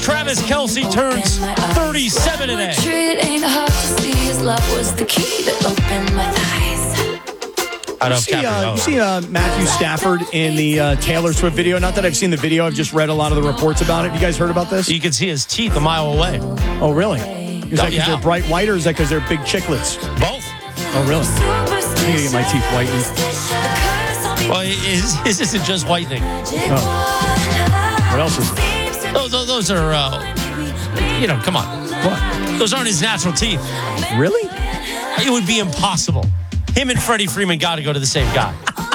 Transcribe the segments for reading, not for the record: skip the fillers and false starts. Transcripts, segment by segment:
Travis Kelce turns 37 today. It ain't hard to see his love was the key that opened my eyes. You see Matthew Stafford in the Taylor Swift video? Not that I've seen the video. I've just read a lot of the reports about it. You guys heard about this? You can see his teeth a mile away. Oh, really? Is that because they're bright white or is that because they're big chiclets? Both. Oh, really? I'm going to get my teeth whitened. Well, his isn't just whitening. Oh. What else is it? Those are, come on. What? Those aren't his natural teeth. Really? It would be impossible. Him and Freddie Freeman got to go to the same guy.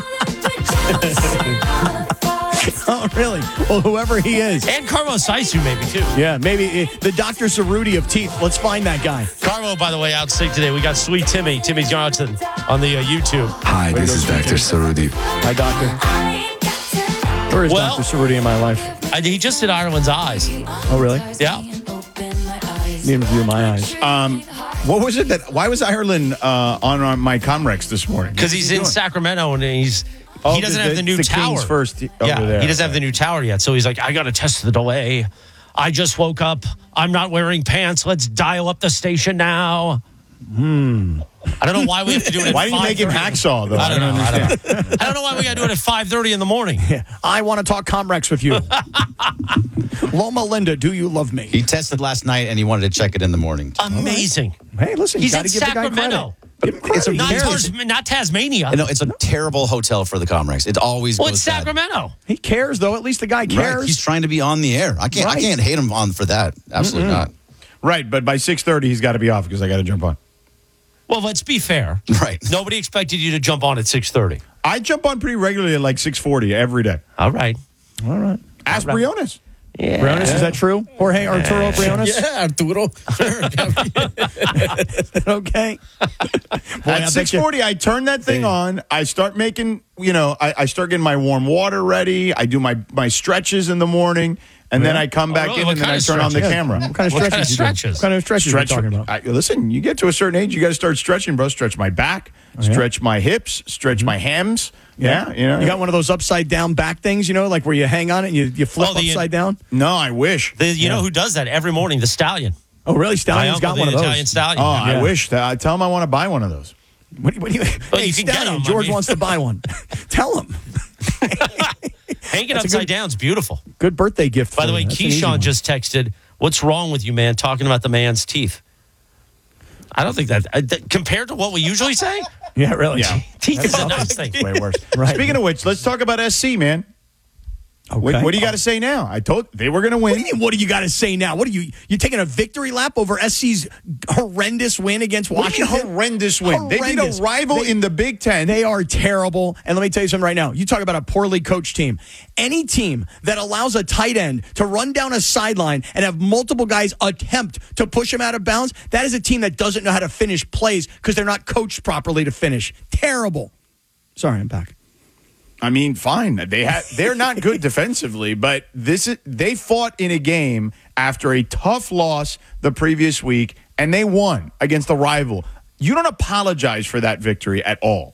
Oh, really? Well, whoever he is. And Carlos Saisu, maybe, too. Yeah, maybe the Dr. Cerruti of teeth. Let's find that guy. Carlo, by the way, out sick today. We got Sweet Timmy. Timmy's going out on the YouTube. Hi, this is Dr. Cerruti. Hi, Doctor. Where is Dr. Cerruti in my life? He just did Ireland's eyes. Oh, really? Yeah. Need to view my eyes. What was it why was Ireland on my Comrex this morning? Because he's in Sacramento and he doesn't have the new tower. Kings first He doesn't have the new tower yet. So he's like, I got to test the delay. I just woke up. I'm not wearing pants. Let's dial up the station now. I don't know why we have to do it at 5:30. Why didn't you make him hacksaw, though? I don't know. I don't know why we got to do it at 5:30 in the morning. Yeah. I want to talk Comrex with you. Loma Linda, do you love me? He tested last night and he wanted to check it in the morning. Amazing. Hey, listen, he's you in got to give the guy Sacramento. credit. It's Not Tasmania. No, it's a terrible hotel for the Comrex. It always Well, goes it's bad. Sacramento. He cares, though. At least the guy cares. Right. He's trying to be on the air. I can't hate him on for that. Absolutely not. Right, but by 6:30 he's got to be off because I got to jump on. Well, let's be fair. Right. Nobody expected you to jump on at 6:30. I jump on pretty regularly at like 6:40 every day. All right. Ask Briones. Yeah. Briones, is that true? Jorge Arturo Briones? Yeah, Arturo. Sure. Okay. Boy, At 6:40, I turn that thing on. I start making, I start getting my warm water ready. I do my stretches in the morning. And then I come back really? in What and then kind I of turn on the stretches? camera. What kind of What stretches? kind of stretches? What kind of stretches are you talking about? Listen, you get to a certain age, you got to start stretching, bro. Stretch my back, stretch my hips, stretch my hams. Yeah, You got one of those upside down back things, like where you hang on it and you flip upside down? No, I wish. You know who does that every morning? The Stallion. Oh, really? Stallion's My got uncle, one of the those. Italian Stallion. Oh, I wish. I tell him I want to buy one of those. What do you Well, hey, you can get Stallion, them, George wants to buy one. Tell him. Hanging upside down is beautiful. Good birthday gift. By for the way, you. That's an easy Keyshawn one. just texted, "What's wrong with you, man? Talking about the man's teeth." I don't think that compared to what we usually say, Yeah, really. Yeah. teeth is a nice thing. Way worse. Right. Speaking of which, let's talk about SC, man. Okay. What do you got to say now? I told they were going to What win. do you mean, what do you got to say now? What are you taking a victory lap over SC's horrendous win against What do you Washington? mean horrendous win? They beat Horrendous. a rival in the Big Ten. They are terrible. And let me tell you something right now. You talk about a poorly coached team. Any team that allows a tight end to run down a sideline and have multiple guys attempt to push him out of bounds, that is a team that doesn't know how to finish plays because they're not coached properly to finish. Terrible. Sorry, I'm back. I mean, fine. They're not good defensively, but they fought in a game after a tough loss the previous week, and they won against a rival. You don't apologize for that victory at all.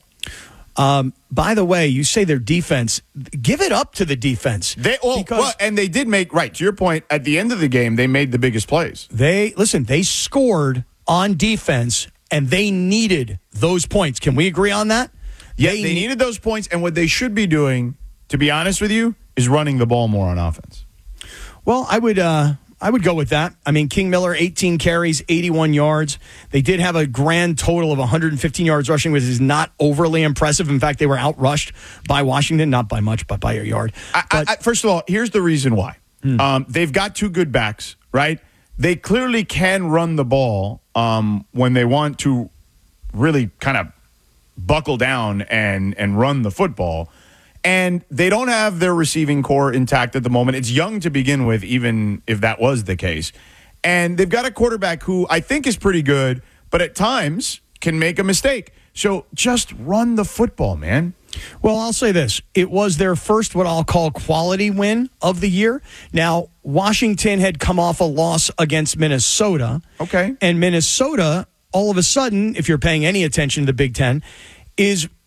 By the way, you say their defense. Give it up to the defense. And they did make, right, to your point, at the end of the game, they made the biggest plays. They scored on defense, and they needed those points. Can we agree on that? Yeah, they needed those points, and what they should be doing, to be honest with you, is running the ball more on offense. Well, I would go with that. I mean, King Miller, 18 carries, 81 yards. They did have a grand total of 115 yards rushing, which is not overly impressive. In fact, they were outrushed by Washington, not by much, but by a yard. First of all, here's the reason why. They've got two good backs, right? They clearly can run the ball when they want to really kind of buckle down and run the football. And they don't have their receiving core intact at the moment. It's young to begin with, even if that was the case. And they've got a quarterback who I think is pretty good, but at times can make a mistake. So just run the football, man. Well, I'll say this. It was their first what I'll call quality win of the year. Now, Washington had come off a loss against Minnesota. Okay. And Minnesota, all of a sudden, if you're paying any attention to the Big Ten, is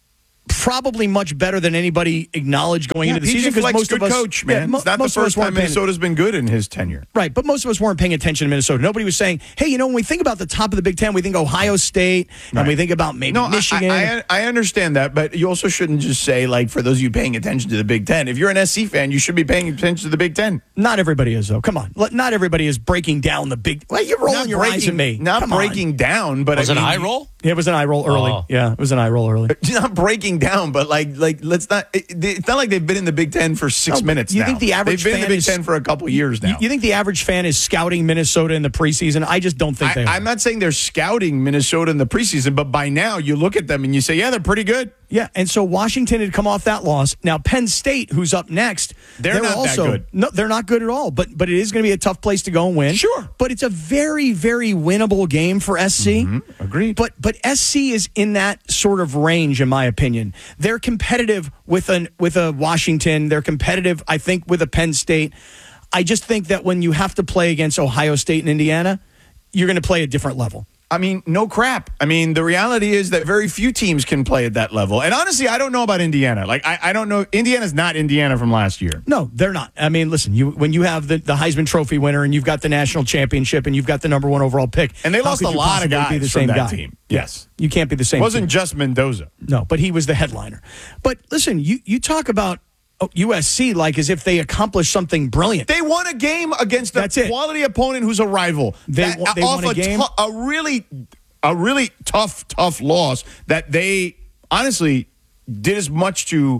probably much better than anybody acknowledged going into the season. Because most good of us, coach, man. Yeah, it's not the most of us first time weren't paying- Minnesota's been good in his tenure. Right, but most of us weren't paying attention to Minnesota. Nobody was saying, hey, when we think about the top of the Big Ten, we think Ohio State, and Right. we think about maybe Michigan. I understand that, but you also shouldn't just say, like, for those of you paying attention to the Big Ten, if you're an SC fan, you should be paying attention to the Big Ten. Not everybody is, though. Come on. Not everybody is breaking down the Big. Well, you're rolling your eyes at me. Not Come on. breaking down, but Was it an eye roll? Yeah, it was an eye roll early. Oh. Yeah, it was an eye roll early. Not breaking down, but like let's not. It's not like they've been in the Big Ten for 6 minutes. You now. think the average they've been in fan the Big is- Ten for a couple years now? You think the average fan is scouting Minnesota in the preseason? I just don't think they are. I'm not saying they're scouting Minnesota in the preseason, but by now you look at them and you say, yeah, they're pretty good. Yeah, and so Washington had come off that loss. Now Penn State, who's up next, They're not also that good. No, they're not good at all. But it is going to be a tough place to go and win. Sure. But it's a very, very winnable game for SC. Agreed. But SC is in that sort of range, in my opinion. They're competitive with a Washington. They're competitive, I think, with a Penn State. I just think that when you have to play against Ohio State and Indiana, you're going to play a different level. I mean, no crap. I mean, the reality is that very few teams can play at that level. And honestly, I don't know about Indiana. Like, I don't know. Indiana's not Indiana from last year. No, they're not. I mean, listen, when you have the Heisman Trophy winner and you've got the national championship and you've got the number 1 overall pick. And they how lost could a you lot of possibly guys be the from same that guy? team. Yes. You can't be the same It wasn't team. just Mendoza. No, but he was the headliner. But listen, you talk about USC like as if they accomplished something brilliant. They won a game against a That's it. quality opponent who's a rival. They won a game? A really tough loss that they honestly did as much to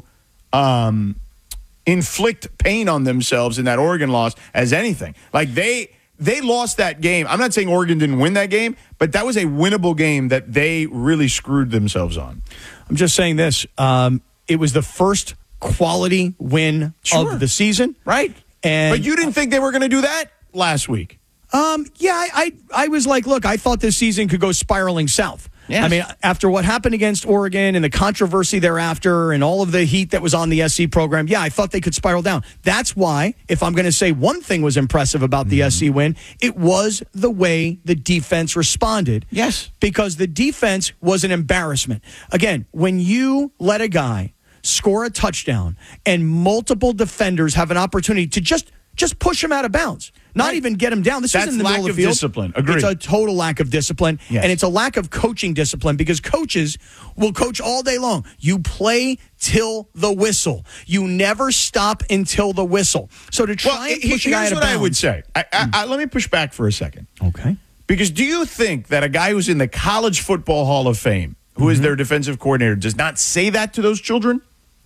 inflict pain on themselves in that Oregon loss as anything. Like they lost that game. I'm not saying Oregon didn't win that game, but that was a winnable game that they really screwed themselves on. I'm just saying this. It was the first quality win Sure. of the season. Right. And but you didn't think they were going to do that last week. Yeah, I was like, look, I thought this season could go spiraling south. Yes. I mean, after what happened against Oregon and the controversy thereafter and all of the heat that was on the SC program, yeah, I thought they could spiral down. That's why, if I'm going to say one thing was impressive about the SC win, it was the way the defense responded. Yes. Because the defense was an embarrassment. Again, when you let a guy score a touchdown and multiple defenders have an opportunity to just push him out of bounds. Not even get him down. This That's is in the lack middle of of the field. discipline. Agreed. It's a total lack of discipline. Yes. And it's a lack of coaching discipline because coaches will coach all day long. You play till the whistle. You never stop until the whistle. So to try and push a guy here's out of what I would bounds. say. Let me push back for a second. Okay. Because do you think that a guy who's in the College Football Hall of Fame, who is their defensive coordinator, does not say that to those children?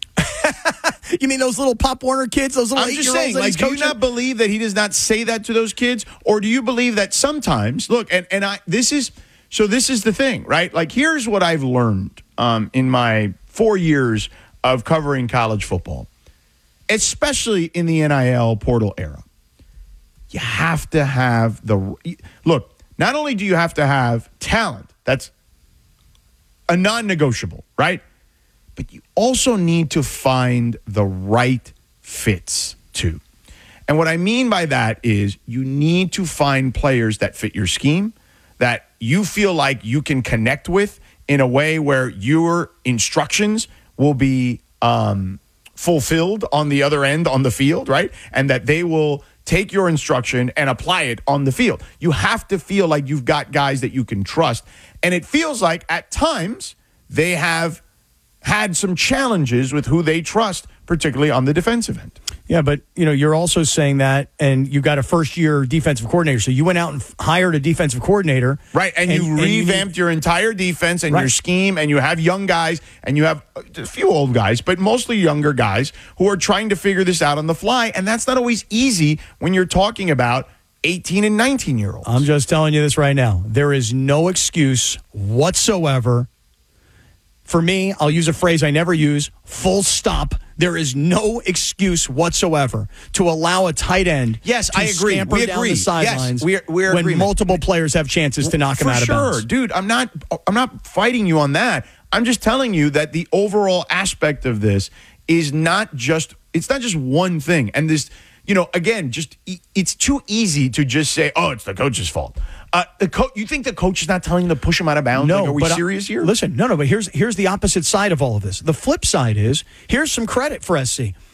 You mean those little Pop Warner kids? Those little I'm just 8-year-olds saying, that like, he's do you coaching? not believe that he does not say that to those kids? Or do you believe that sometimes, look, this is the thing, right? Like, here's what I've learned in my 4 years of covering college football, especially in the NIL portal era. You have to have look, not only do you have to have talent, that's a non-negotiable, right? But you also need to find the right fits too. And what I mean by that is you need to find players that fit your scheme, that you feel like you can connect with in a way where your instructions will be fulfilled on the other end on the field, right? And that they will take your instruction and apply it on the field. You have to feel like you've got guys that you can trust. And it feels like at times they have had some challenges with who they trust, particularly on the defensive end. Yeah, but you're also saying that, and you got a first-year defensive coordinator. So you went out and hired a defensive coordinator, Right, and you revamped your entire defense and your scheme, and you have young guys, and you have a few old guys, but mostly younger guys who are trying to figure this out on the fly, and that's not always easy when you're talking about 18 and 19-year-olds. I'm just telling you this right now. There is no excuse whatsoever. For me, I'll use a phrase I never use, full stop. There is no excuse whatsoever to allow a tight end Yes, to I agree. scamper We down agree. the sidelines Yes, we're when agreement. multiple players have chances to knock him out of bounds. For sure, dude. I'm not fighting you on that. I'm just telling you that the overall aspect of this is it's not just one thing. And again, just it's too easy to just say, "Oh, it's the coach's fault." You think the coach is not telling him to push him out of bounds? No, like, are we but serious here? Listen, no, but here's the opposite side of all of this. The flip side is, here's some credit for SC.